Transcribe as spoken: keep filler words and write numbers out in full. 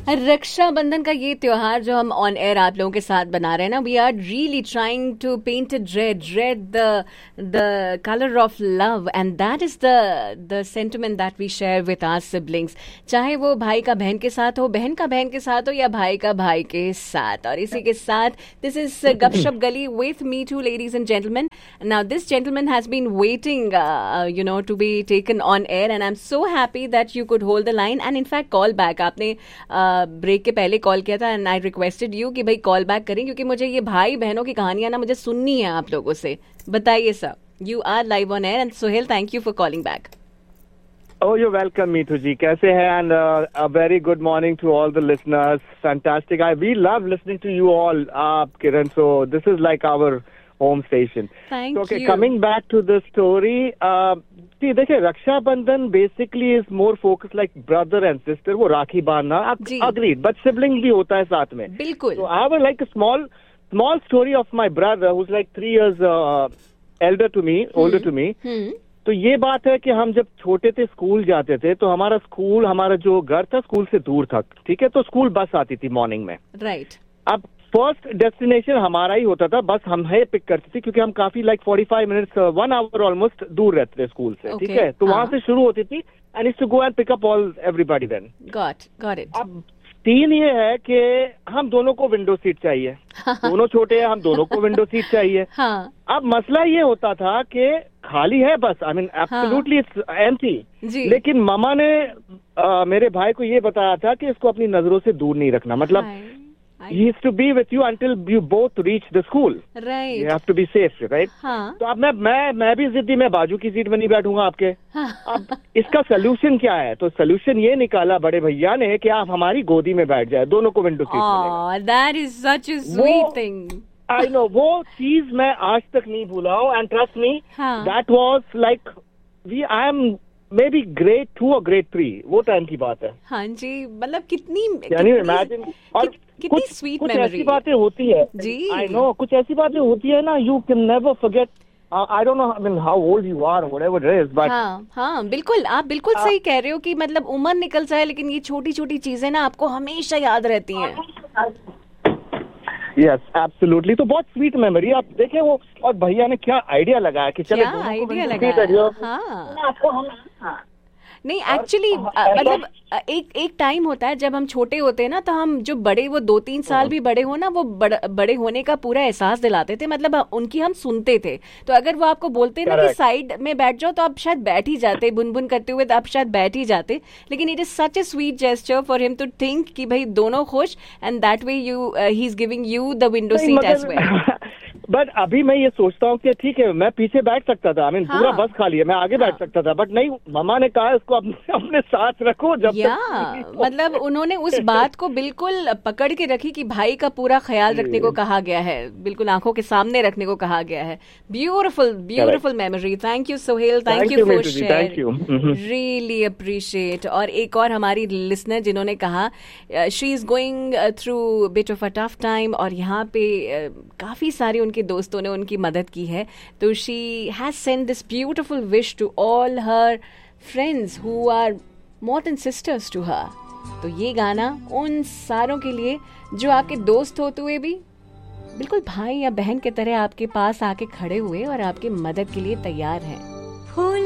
रक्षाबंधन का ये त्योहार जो हम ऑन एयर आप लोगों के साथ बना रहे हैं ना, we are really trying to paint it red read the the colour of love, and that is the the sentiment that we share with our siblings, चाहे वो भाई का बहन के साथ हो, बहन का बहन के साथ हो, या भाई का भाई के साथ. और इसी के साथ दिस इज गपशप गली with me to ladies and gentleman. Now this gentleman has been waiting you know to be taken on air, and I am so happy that you could hold the line and in fact call back. आपने break uh, के पहले call किया था and I requested you कि भाई call back करें, क्योंकि मुझे ये भाई बहनों की कहानियां ना मुझे सुननी है आप लोगों से. बताइए sir, you are live on air and Sohail, thank you for calling back. Oh, you're welcome, Meetu ji. कैसे हैं? And uh, a very good morning to all the listeners. Fantastic. I we love listening to you all, uh, Kiran. So this is like our home station. Thank so, okay, you. Coming back to the story. Uh, see, देखिए, Rakshabandhan basically is more focused like brother and sister. वो राखी बांधना. Agreed. But sibling भी होता है साथ में. बिल्कुल. So I have a, like a small, small story of my brother who's like three years uh, elder to me, older hmm. to me. Hmm. तो ये बात है कि हम जब छोटे थे स्कूल जाते थे तो हमारा स्कूल, हमारा जो घर था स्कूल से दूर था, ठीक है. तो स्कूल बस आती थी मॉर्निंग में. Right right. अब फर्स्ट डेस्टिनेशन हमारा ही होता था, बस हम है पिक करती थी, क्योंकि हम काफी like forty five minutes one hour almost दूर रहते थे स्कूल से. ठीक okay. है. तो वहां से शुरू होती थी and is to go and pick up all everybody then. Got got it. अब तीन ये है कि हम दोनों को विंडो सीट चाहिए. दोनों छोटे हैं, हम दोनों को विंडो सीट चाहिए. हाँ. अब मसला ये होता था कि खाली है बस, I mean absolutely it's empty, लेकिन मामा ने आ, मेरे भाई को ये बताया था कि इसको अपनी नजरों से दूर नहीं रखना. मतलब he is to be with you until you both reach the school. Right. You have to be safe, right? हाँ. तो अब मैं मैं मैं भी जिद्दी, मैं बाजू की सीट में नहीं बैठूंगा आपके. हाँ. अब इसका सोल्यूशन क्या है? तो सोल्यूशन ये निकाला बड़े भैया ने कि आप हमारी गोदी में बैठ जाए, दोनों को विंडो सीट मिलेगा. That is such a sweet thing. I know, वो चीज मैं आज तक नहीं भूला हूँ. And trust me, that was like we I am may be grade two और ग्रेड थ्री, वो टाइम की बात है. हाँ जी, मतलब कितनी यानी इमेजिन. और कितनी स्वीट मेमोरी. कुछ ऐसी बातें होती है जी. आई नो, कुछ ऐसी बातें होती है ना, you can never forget. I don't know, I mean how old you are, whatever it is, but हाँ हाँ बिल्कुल, आप बिल्कुल uh, सही कह रहे हो कि मतलब उम्र निकल जाए लेकिन ये छोटी छोटी चीजें ना आपको हमेशा याद रहती हैं. Yes absolutely. तो बहुत स्वीट मेमोरी. आप देखें वो, और भैया ने क्या आइडिया लगाया कि चले दोनों को आइडिया लगाया. हाँ. नहीं एक्चुअली मतलब एक एक टाइम होता है जब हम छोटे होते हैं ना, तो हम जो बड़े, वो दो तीन साल भी बड़े हो ना, वो बड़, बड़े होने का पूरा एहसास दिलाते थे. मतलब उनकी हम सुनते थे. तो अगर वो आपको बोलते ना कि साइड में बैठ जाओ, तो आप शायद बैठ ही जाते, बुनबुन करते हुए, तो आप शायद बैठ ही जाते. लेकिन it is such A sweet gesture for him to think कि भाई दोनों खुश, and that way you he is giving you the window seat as well. But अभी मैं ये सोचता हूँ कि ठीक है, मैं पीछे बैठ सकता था, आई मीन पूरा बस खाली है, मैं आगे बैठ सकता था, बट नहीं, मामा ने कहा इसको अपने अपने साथ रखो जब तक. मतलब उन्होंने उस बात को बिल्कुल पकड़ के रखी कि भाई का पूरा ख्याल रखने को कहा गया है, बिल्कुल आंखों के सामने रखने को कहा गया है. Beautiful beautiful memory. Thank you Sohail, thank you for sharing, really appreciate. और एक और हमारी लिसनर जिन्होंने कहा she is going through bit of a tough time, और यहाँ पे काफी सारे उनके दोस्तों ने उनकी मदद की है. तो she has send this beautiful wish to all her friends who are more than sisters to her. तो ये गाना उन सारों के लिए जो आपके दोस्त होते हुए भी बिल्कुल भाई या बहन की तरह आपके पास आके खड़े हुए और आपके मदद के लिए तैयार हैं.